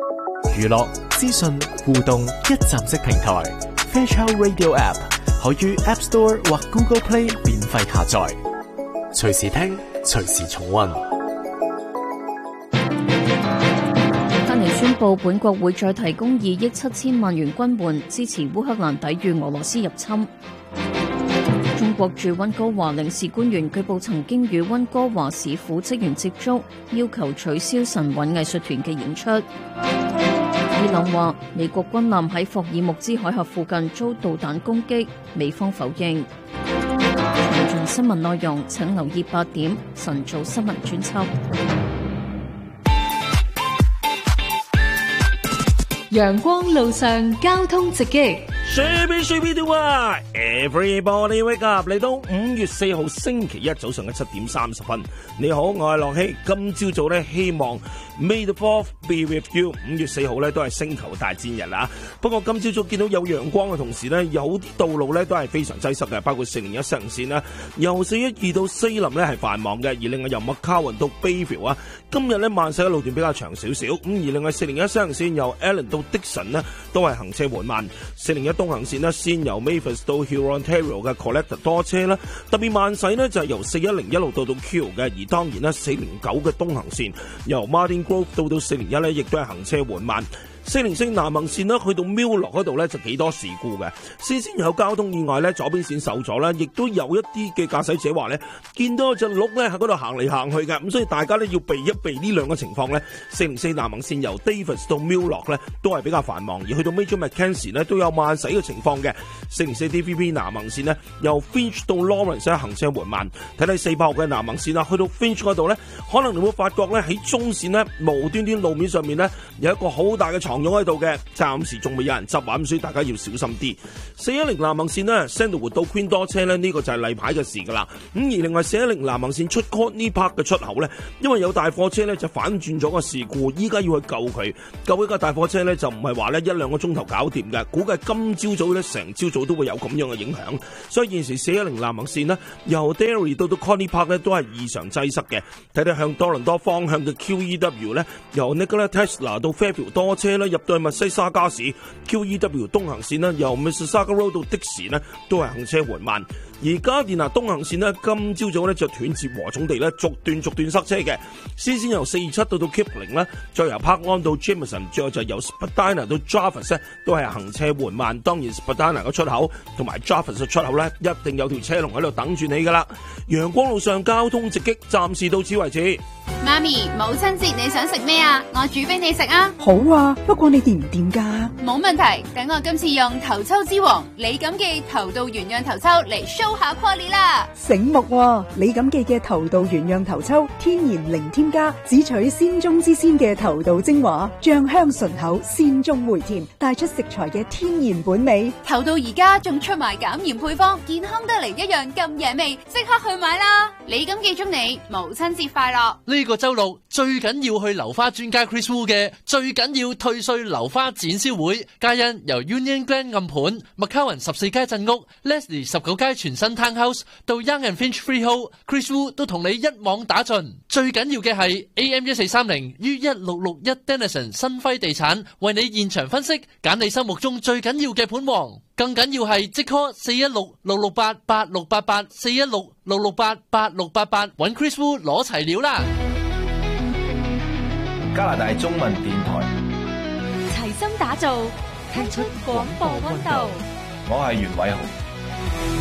娛樂、資訊、互動一站式平台 Fairchild Radio App 可於 App Store 或 Google Play 免費下載，隨時聽，隨時重溫。 丹尼宣布本國會再提供2億7千萬元軍援，支持烏克蘭抵禦俄羅斯入侵。中國駐溫哥華領事官員據報曾經與溫哥華市府職員接觸，要求取消神韻藝術團嘅演出。伊朗話美國軍艦喺霍爾木茲海峽附近遭導彈攻擊，美方否認。詳盡新聞內容請留意8點晨早新聞專輯。 陽光路上交通直擊。 Everybody wake up！ 嚟到5月4號星期一早上嘅7點30分。你好，我係樂希。今朝早咧，希望 May the 4th be with you。5月4號咧都係星球大戰日啦。不過今朝早見到有陽光嘅同時咧，有啲道路咧都係非常擠塞嘅，包括401西行線啦，由412到西林咧係繁忙嘅，而另外由麥卡雲到 Bayview 啊，今日咧慢駛嘅路段比較長少少。咁而另外401西行線由 Allen 到 Dixon 咧都係行車緩慢。401東行線咧先由 Mavis 到 Hurontario 嘅 Collector 多車啦，特別慢駛呢就係由410一路到 Q 嘅，而當然啦409嘅東行線由 Martin Grove 到401咧亦都係行車緩慢。404南行線呢去到 Mill 嗰度咧就幾多事故嘅，先有交通意外咧，左邊線受阻啦，亦都有一啲嘅駕駛者話咧見到隻鹿咧喺嗰度行嚟行去嘅，咁所以大家咧要避一避呢兩個情況咧。404南行線由 Davis 到 Mill 咧都係比較繁忙，而去到 Major Mackenzie 咧都有慢駛嘅情況嘅。404 DVP 南行線呢由 Finch 到 Lawrence 行車緩慢。睇睇400號嘅南行線啦，去到 Finch 嗰度咧，可能你會發覺咧喺中線咧無端端路面上面咧有一個好大嘅藏喺度嘅，暫時仲未有人執話，咁所以大家要小心啲。410南行線呢 Sandalwood 到 Queen 多車呢，呢個就係例牌嘅事噶啦。咁而另外410南行線出 Courtney Park 嘅出口呢，因為有大貨車呢就反轉咗個事故，依家要去救佢。救呢架大貨車呢就唔係話呢1-2個鐘頭搞掂嘅，估計今朝早呢成朝早都會有咁樣嘅影響。所以現時410南行線呢由 Derry 到 Courtney Park 呢都係異常擠塞嘅。睇睇向多倫多方向嘅 QEW 呢，由 Nikola Tesla 到 Fairfield 多車呢入到密西沙加市 QEW 東行線由 Mississauga Road 到的士呢都係行車緩慢。而加電拿東行線呢今朝早呢就斷接禾種地呢逐段塞車嘅。先由427到 Kipling 呢，再由柏安到 Jameson， 最後就由 Spadina 到 Jarvis 呢都係行車緩慢。當然 Spadina 個出口同埋 Jarvis 嘅出口呢一定有條車龍喺度等住你噶啦。陽光路上交通直擊，暫時到此為止。 媽咪，母親節你想食咩啊？我煮俾你食啊！ 好啊，不過你掂唔掂㗎？ 冇問題，等我今次用頭抽之王李錦記頭道原釀頭抽嚟 show 下 quality 啦！ 醒目喎，李錦記嘅頭道原釀頭抽，天然零添加，只取鮮中之鮮嘅頭道精華，醬香醇厚，鮮中回甜，帶出食材嘅天然本味。 頭道而家仲出埋減鹽配方，健康得嚟一樣咁野味，即刻去買啦！李錦記祝你母親節快樂！ 呢個周六最緊要去樓花專家 Chris Wu 嘅最緊要退稅樓花展銷會，皆因由 Union Glen 暗盤、McCowan 14街鎮屋、Leslie 19街全新 Townhouse 到 Young and Finch Freehold， Chris Wu 都同你一網打盡。最緊要嘅係 AM1430 於1661 Denison 新輝地產為你現場分析，揀你心目中最緊要嘅盤王。更緊要係即 call 416-668-8688 416-668-8688 揾 Chris Wu 攞齊料啦！ 加拿大中文電台齊心打造，聽出廣播溫度。 我係袁偉豪。